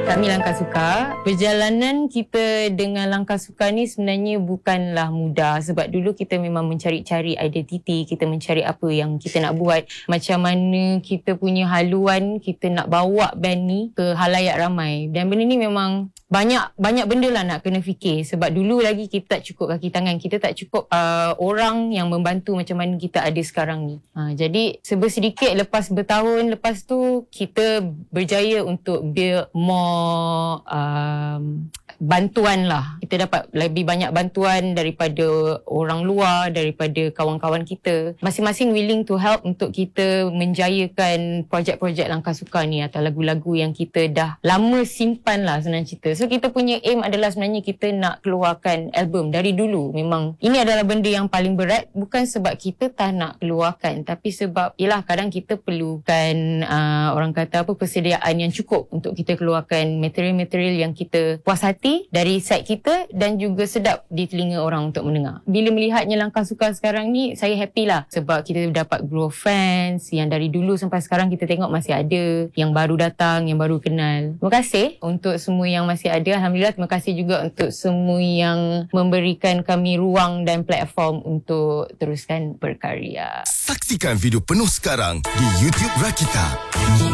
Kami Langkah Suka. Perjalanan kita dengan Langkah Suka ni sebenarnya bukanlah mudah sebab dulu kita memang mencari-cari identiti, kita mencari apa yang kita nak buat, macam mana kita punya haluan kita nak bawa band ni ke halayak ramai. Dan benda ni memang banyak benda lah nak kena fikir sebab dulu lagi kita tak cukup kaki tangan, kita tak cukup orang yang membantu macam mana kita ada sekarang ni. Jadi sedikit lepas bertahun lepas tu kita berjaya untuk build more bantuan lah. Kita dapat lebih banyak bantuan daripada orang luar, daripada kawan-kawan kita. Masing-masing willing to help untuk kita menjayakan projek-projek Langkah Suka ni atau lagu-lagu yang kita dah lama simpan lah senang cerita. So kita punya aim adalah sebenarnya kita nak keluarkan album dari dulu. Memang ini adalah benda yang paling berat, bukan sebab kita tak nak keluarkan, tapi sebab yelah kadang kita perlukan orang kata persediaan yang cukup untuk kita keluarkan material-material yang kita puas hati dari side kita dan juga sedap di telinga orang untuk mendengar. Bila melihatnya Langkah Suka sekarang ni, saya happy lah sebab kita dapat grow fans yang dari dulu sampai sekarang kita tengok masih ada, yang baru datang, yang baru kenal. Terima kasih untuk semua yang masih ada. Alhamdulillah, terima kasih juga untuk semua yang memberikan kami ruang dan platform untuk teruskan berkarya. Saksikan video penuh sekarang di YouTube Rakita.